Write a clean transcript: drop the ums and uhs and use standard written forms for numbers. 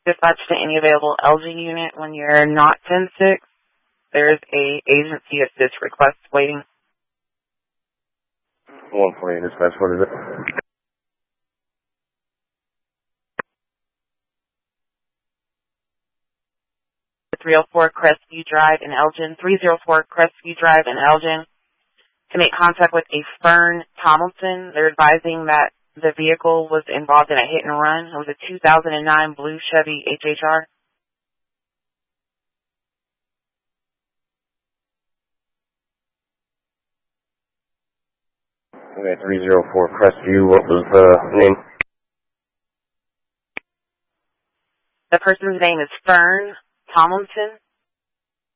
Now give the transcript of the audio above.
Dispatch to any available LG unit when you're not 10-6. There's a agency assist request waiting. 148 dispatch, what is it? 304 Crestview Drive in Elgin. 304 Crestview Drive in Elgin. To make contact with a Fern Tomlinson, they're advising that the vehicle was involved in a hit and run. It was a 2009 blue Chevy HHR. Okay, 304 Crestview, what was the name? The person's name is Fern Tomlinson.